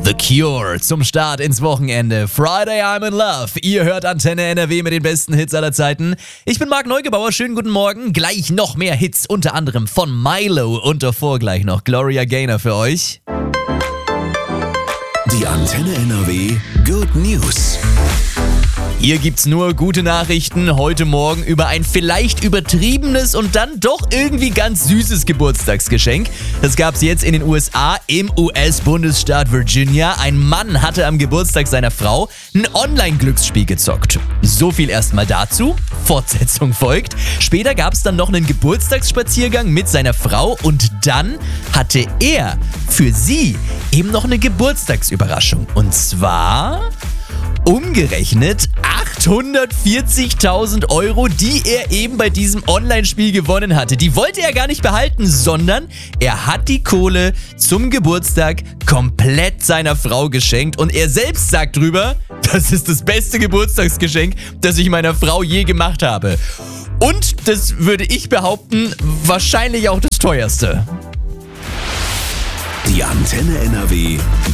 The Cure zum Start ins Wochenende. Friday I'm in Love. Ihr hört Antenne NRW mit den besten Hits aller Zeiten. Ich bin Marc Neugebauer, schönen guten Morgen. Gleich noch mehr Hits, unter anderem von Milo und davor gleich noch Gloria Gaynor für euch. Die Antenne NRW Good News. Hier gibt's nur gute Nachrichten heute Morgen über ein vielleicht übertriebenes und dann doch irgendwie ganz süßes Geburtstagsgeschenk. Das gab's jetzt in den USA im US-Bundesstaat Virginia. Ein Mann hatte am Geburtstag seiner Frau ein Online-Glücksspiel gezockt. So viel erstmal dazu. Fortsetzung folgt. Später gab's dann noch einen Geburtstagsspaziergang mit seiner Frau und dann hatte er für sie eben noch eine Geburtstagsüberraschung. Und zwar umgerechnet 840.000 Euro, die er eben bei diesem Online-Spiel gewonnen hatte. Die wollte er gar nicht behalten, sondern er hat die Kohle zum Geburtstag komplett seiner Frau geschenkt. Und er selbst sagt drüber, das ist das beste Geburtstagsgeschenk, das ich meiner Frau je gemacht habe. Und, das würde ich behaupten, wahrscheinlich auch das teuerste. Die Antenne NRW